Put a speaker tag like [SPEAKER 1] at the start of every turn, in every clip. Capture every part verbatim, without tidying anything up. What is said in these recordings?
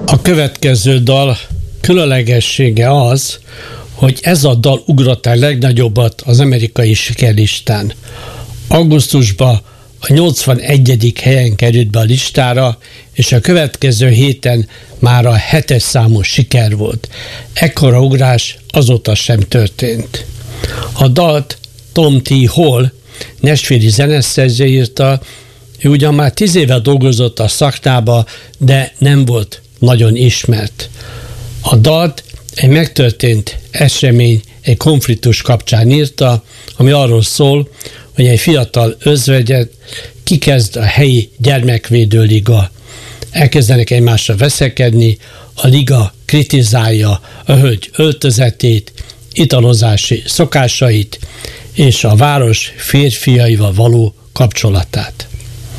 [SPEAKER 1] A következő dal különlegessége az, hogy ez a dal ugrott el legnagyobbat az amerikai sikerlistán. Augusztusban a nyolcvanegyedik helyen került be a listára, és a következő héten már a hetes számú siker volt. Ekkora ugrás azóta sem történt. A dalt Tom T. Hall, nashville-i zeneszerző írta, ő ugyan már tíz éve dolgozott a szakmába, de nem volt nagyon ismert. A dalt egy megtörtént esemény, egy konfliktus kapcsán írta, ami arról szól, hogy egy fiatal özvegyet kikezd a helyi gyermekvédőliga. Elkezdenek egymásra veszekedni, a liga kritizálja a hölgy öltözetét, italozási szokásait és a város férfiaival való kapcsolatát.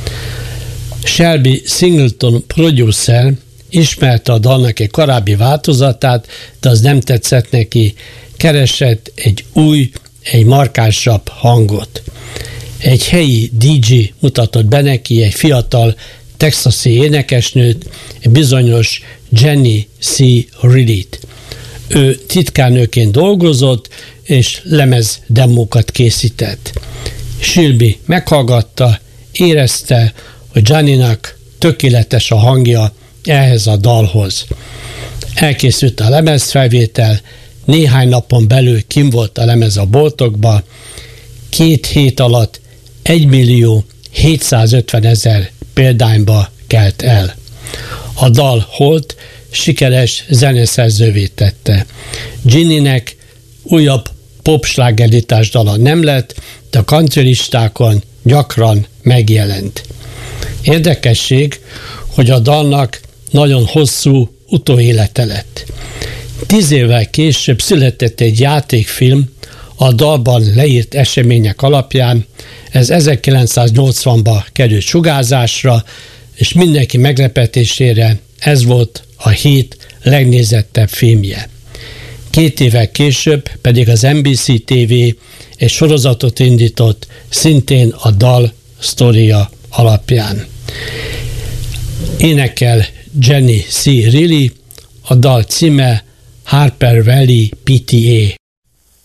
[SPEAKER 1] Shelby Singleton producer ismerte a dalnak egy korábbi változatát, de az nem tetszett neki, keresett egy új, egy markánsabb hangot. Egy helyi dé dzsé mutatott be neki egy fiatal texasi énekesnőt, egy bizonyos Jenny C. Reillyt. Ő titkárnőként dolgozott, és lemez demókat készített. Shelby meghallgatta, érezte, hogy Jennynak tökéletes a hangja ehhez a dalhoz. Elkészült a lemezfelvétel, néhány napon belül kim volt a lemez a boltokba, két hét alatt egymillió hétszázötvenezer példányba kelt el. A dal Holt sikeres zeneszerzővé tette. Ginnynek újabb popslágerlistás dala nem lett, de a country listákon gyakran megjelent. Érdekesség, hogy a dalnak nagyon hosszú utóélete lett. Tíz évvel később született egy játékfilm a dalban leírt események alapján, ez ezerkilencszáznyolcvanban került sugárzásra, és mindenki meglepetésére ez volt a hét legnézettebb filmje. Két évvel később pedig az en bé cé té vé egy sorozatot indított, szintén a dal sztoria alapján. Énekel Jenny C. Reilly, a dal címe Harper Valley pé té á.